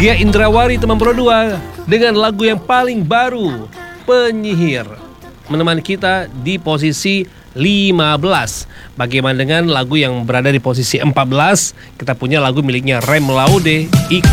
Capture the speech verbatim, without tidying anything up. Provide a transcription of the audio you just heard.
Gia Indrawari teman Pro dua dengan lagu yang paling baru, Penyihir, menemani kita di posisi lima belas. Bagaimana dengan lagu yang berada di posisi empat belas? Kita punya lagu miliknya Rem Laude,